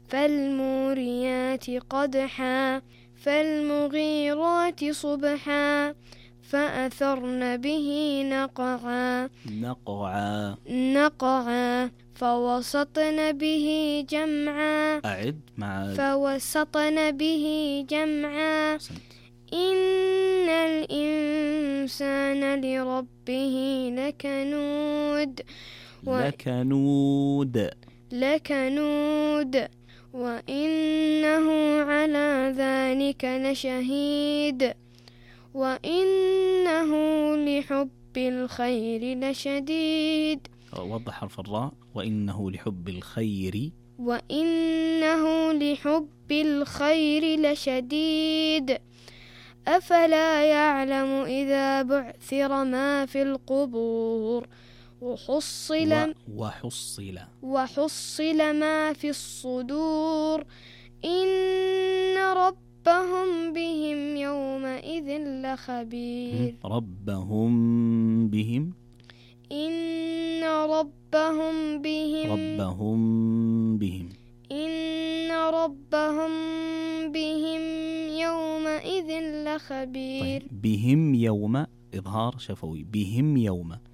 فالموريات قدحا فالمغيرات صبحا فأثرن به نقعا فوسطن به جمعا فوسطن به جمعا إن الإنسان لربه لكنود وإنه على ذلك لشهيد وإنه لحب الخير لشديد. وضح حرف الراء. وإنه لحب الخير لشديد. أفلا يعلم إذا بعثر ما في القبور وحصل ما في الصدور إن ربهم بهم يومئذ لخبير. إن ربهم بهم يومئذ لخبير. طيب. بهم يوم إظهار شفوي. بهم يوم